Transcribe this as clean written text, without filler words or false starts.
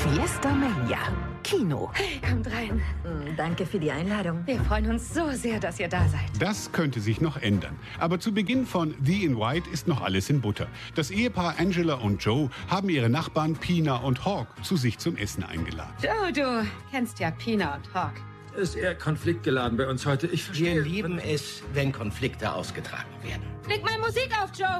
Fiesta Mania. Kino. Hey, kommt rein. Danke für die Einladung. Wir freuen uns so sehr, dass ihr da seid. Das könnte sich noch ändern. Aber zu Beginn von The in White ist noch alles in Butter. Das Ehepaar Angela und Joe haben ihre Nachbarn Pina und Hawk zu sich zum Essen eingeladen. Joe, du kennst ja Pina und Hawk. Ist eher konfliktgeladen bei uns heute. Ich verstehe. Wir lieben es, wenn Konflikte ausgetragen werden. Leg mal Musik auf, Joe.